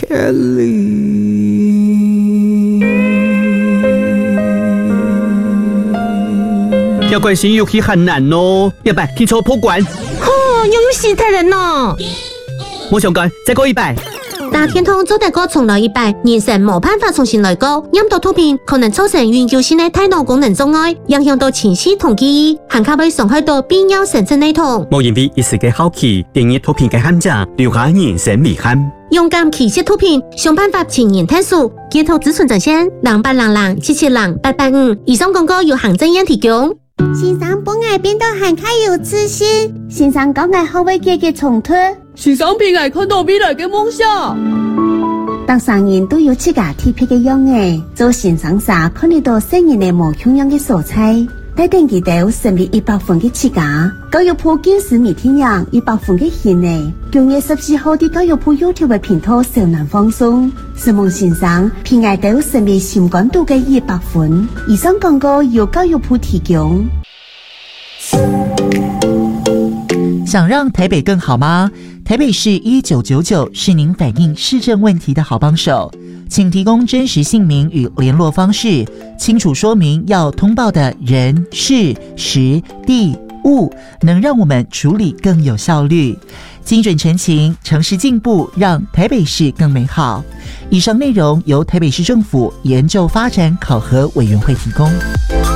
Kelly， 要关心游戏很难哦，要不听错破关。 又有其他人哦。 我想讲，再过100。 打天通做得过重来100，人生冇办法重新来过。饮到毒品可能造成永久性的大脑功能障碍，影响到情绪同记忆，还可能伤害到必要神经系统。 冇因为一时嘅好奇，定义毒品嘅陷阱，留下人生遗憾。 勇敢弃械毒品，想办法前沿探索。街头自存专线0800777885，以上广告由行政院提供。 先生本爱变得很开有自信，先生讲爱好为解决冲突， 先生偏爱看到未来嘅梦想。 当商人都有自家特别嘅样诶，做先生啥看得到生人嘅无穷样嘅素材，带定佢哋成为100分嘅自家。教育部建设每天样100分嘅线诶，9月14號的教育部 YouTube 嘅頻道少難放鬆，希望先生偏愛到成為新感度嘅100分。以上廣告由教育部提供。 想让台北更好吗？台北市1999是您反映市政问题的好帮手，请提供真实姓名与联络方式，清楚说明要通报的人、事、时、地、物，能让我们处理更有效率。精准陈情，诚实进步，让台北市更美好。以上内容由台北市政府研究发展考核委员会提供。